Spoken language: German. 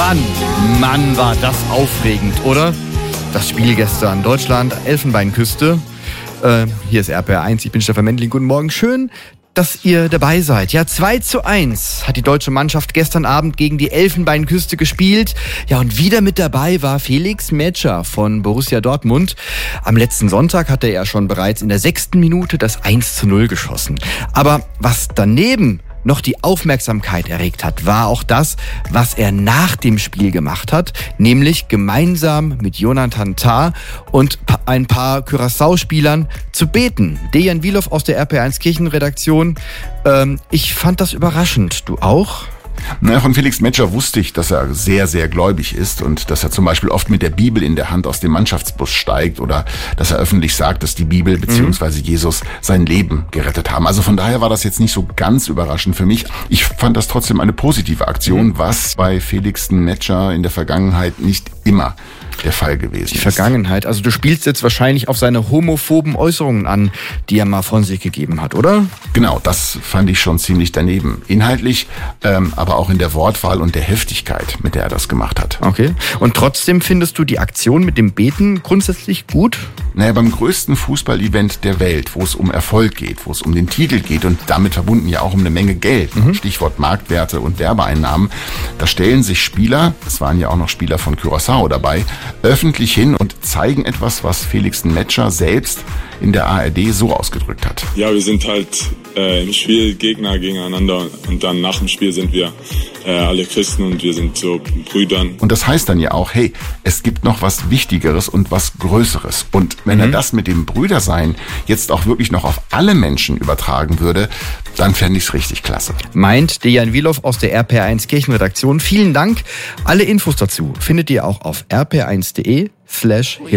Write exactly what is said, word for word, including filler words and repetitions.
Mann, Mann, war das aufregend, oder? Das Spiel gestern, Deutschland, Elfenbeinküste. Äh, hier ist R P R eins, ich bin Stefan Mendling, guten Morgen. Schön, dass ihr dabei seid. Ja, zwei zu eins hat die deutsche Mannschaft gestern Abend gegen die Elfenbeinküste gespielt. Ja, und wieder mit dabei war Felix Metscher von Borussia Dortmund. Am letzten Sonntag hatte er schon bereits in der sechsten Minute das eins zu null geschossen. Aber was daneben noch die Aufmerksamkeit erregt hat, war auch das, was er nach dem Spiel gemacht hat, nämlich gemeinsam mit Jonathan Tah und ein paar Curaçao-Spielern zu beten. Dejan Wilow aus der R P eins Kirchenredaktion. Ähm, ich fand das überraschend. Du auch? Na, von Felix Metscher wusste ich, dass er sehr, sehr gläubig ist und dass er zum Beispiel oft mit der Bibel in der Hand aus dem Mannschaftsbus steigt oder dass er öffentlich sagt, dass die Bibel bzw. Jesus sein Leben gerettet haben. Also von daher war das jetzt nicht so ganz überraschend für mich. Ich fand das trotzdem eine positive Aktion, was bei Felix Metscher in der Vergangenheit nicht immer der Fall gewesen ist. Die Vergangenheit. Also du spielst jetzt wahrscheinlich auf seine homophoben Äußerungen an, die er mal von sich gegeben hat, oder? Genau, das fand ich schon ziemlich daneben. Inhaltlich, ähm, aber auch in der Wortwahl und der Heftigkeit, mit der er das gemacht hat. Okay. Und trotzdem findest du die Aktion mit dem Beten grundsätzlich gut? Naja, beim größten Fußballevent der Welt, wo es um Erfolg geht, wo es um den Titel geht und damit verbunden ja auch um eine Menge Geld, mhm. Stichwort Marktwerte und Werbeeinnahmen, da stellen sich Spieler, es waren ja auch noch Spieler von Curaçao dabei, öffentlich hin und zeigen etwas, was Felix Metscher selbst in der A R D so ausgedrückt hat. Ja, wir sind halt äh, im Spiel Gegner gegeneinander und dann nach dem Spiel sind wir äh, alle Christen und wir sind so Brüdern. Und das heißt dann ja auch, hey, es gibt noch was Wichtigeres und was Größeres. Und wenn mhm. er das mit dem Brüdersein jetzt auch wirklich noch auf alle Menschen übertragen würde, dann fände ich es richtig klasse. Meint Dejan Wilow aus der R P eins Kirchenredaktion. Vielen Dank. Alle Infos dazu findet ihr auch auf r p eins punkt de slash